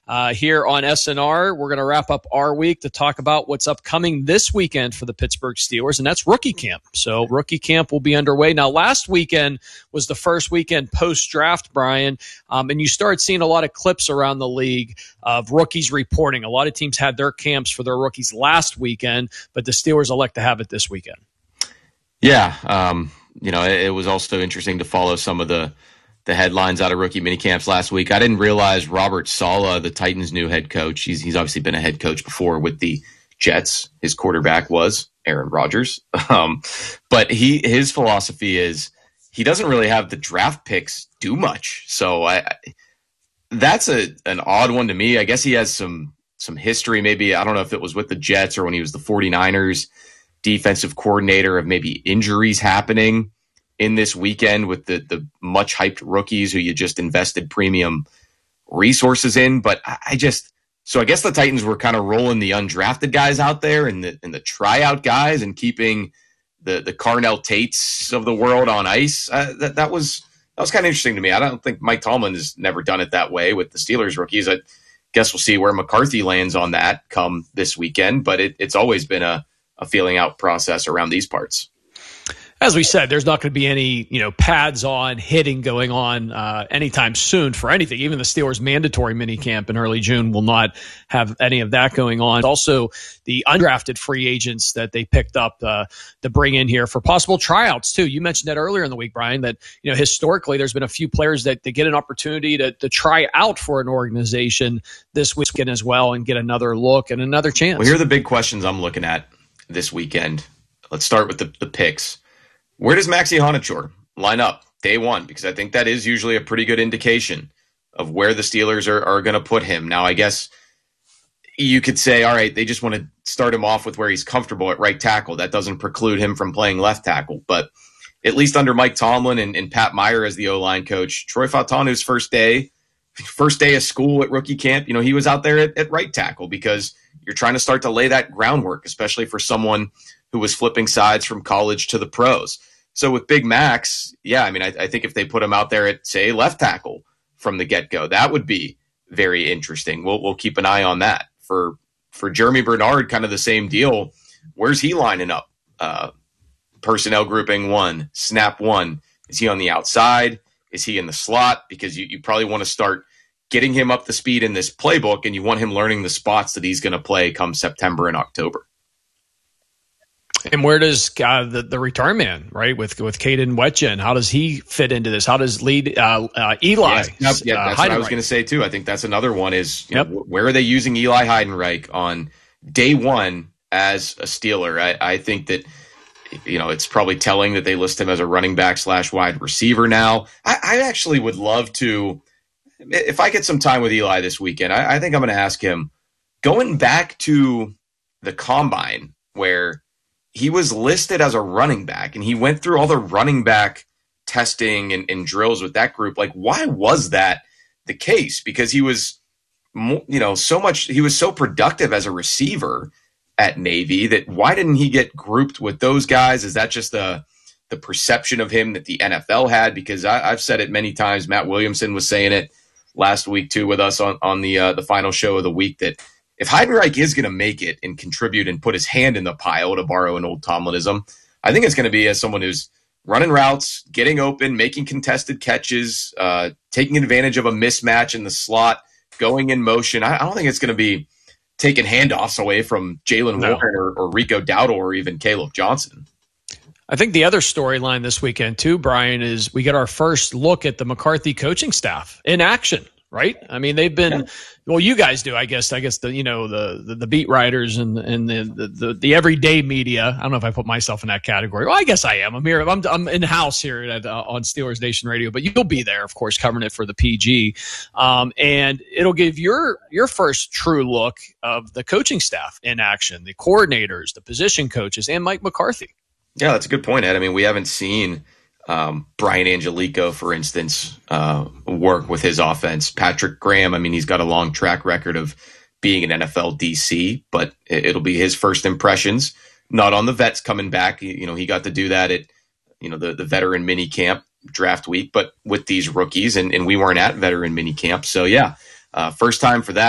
here on SNR. We're going to wrap up our week to talk about what's upcoming this weekend for the Pittsburgh Steelers, and that's rookie camp. So rookie camp will be underway. Now, last weekend was the first weekend post-draft, Brian, and you started seeing a lot of clips around the league of rookies reporting. A lot of teams had their camps for their rookies last weekend, but the Steelers elect to have it this weekend. Yeah, it was also interesting to follow some of the headlines out of rookie minicamps last week. I didn't realize Robert Saleh, the Titans' new head coach, he's obviously been a head coach before with the Jets. His quarterback was Aaron Rodgers. But his philosophy is he doesn't really have the draft picks do much. So that's an odd one to me. I guess he has some history. Maybe, I don't know if it was with the Jets or when he was the 49ers defensive coordinator, of maybe injuries happening in this weekend with the much hyped rookies who you just invested premium resources in. But I guess the Titans were kind of rolling the undrafted guys out there and the tryout guys and keeping the Carnell Tates of the world on ice. That was kind of interesting to me. I don't think Mike Tomlin has never done it that way with the Steelers rookies. I guess we'll see where McCarthy lands on that come this weekend, but it's always been a feeling out process around these parts. As we said, there's not going to be any, pads on hitting going on anytime soon for anything. Even the Steelers' mandatory minicamp in early June will not have any of that going on. Also, the undrafted free agents that they picked up to bring in here for possible tryouts too. You mentioned that earlier in the week, Brian, that historically there's been a few players that get an opportunity to try out for an organization this weekend as well and get another look and another chance. Well, here are the big questions I'm looking at this weekend. Let's start with the picks. Where does Maxi Honachor line up day one? Because I think that is usually a pretty good indication of where the Steelers are going to put him. Now, I guess you could say, all right, they just want to start him off with where he's comfortable at right tackle. That doesn't preclude him from playing left tackle. But at least under Mike Tomlin and Pat Meyer as the O-line coach, Troy Fautanu's first day of school at rookie camp, he was out there at right tackle because you're trying to start to lay that groundwork, especially for someone who was flipping sides from college to the pros. So with Big Max, I think if they put him out there at, say, left tackle from the get-go, that would be very interesting. We'll keep an eye on that. For Jeremy Bernard, kind of the same deal. Where's he lining up? Personnel grouping 1, snap 1. Is he on the outside? Is he in the slot? Because you probably want to start getting him up to speed in this playbook, and you want him learning the spots that he's going to play come September and October. And where does the return man, right, with Caden Wetjen, how does he fit into this? How does lead Eli? That's what I was going to say, too. I think that's another one is, where are they using Eli Heidenreich on day one as a Steeler? I think that, it's probably telling that they list him as a running back / wide receiver now. I actually would love to, if I get some time with Eli this weekend, I think I'm going to ask him, going back to the combine where he was listed as a running back and he went through all the running back testing and drills with that group. Like, why was that the case? Because he was, he was so productive as a receiver at Navy that why didn't he get grouped with those guys? Is that just the perception of him that the NFL had? Because I've said it many times. Matt Williamson was saying it last week too with us on the final show of the week, that if Heidenreich is going to make it and contribute and put his hand in the pile, to borrow an old Tomlinism, I think it's going to be as someone who's running routes, getting open, making contested catches, taking advantage of a mismatch in the slot, going in motion. I don't think it's going to be taking handoffs away from Jalen Warren or Rico Dowdle or even Caleb Johnson. I think the other storyline this weekend too, Brian, is we get our first look at the McCarthy coaching staff in action. Right? I mean, they've been, well, you guys do, I guess the beat writers and the everyday media. I don't know if I put myself in that category. Well, I guess I am. I'm in house here on Steelers Nation Radio, but you'll be there, of course, covering it for the PG. And it'll give your first true look of the coaching staff in action, the coordinators, the position coaches, and Mike McCarthy. Yeah, that's a good point, Ed. I mean, we haven't seen Brian Angelico, for instance, work with his offense. Patrick Graham, I mean, he's got a long track record of being an NFL DC, but it'll be his first impressions, not on the vets coming back. He got to do that at, the veteran mini camp draft week, but with these rookies, and we weren't at veteran mini camp. So yeah, first time for that.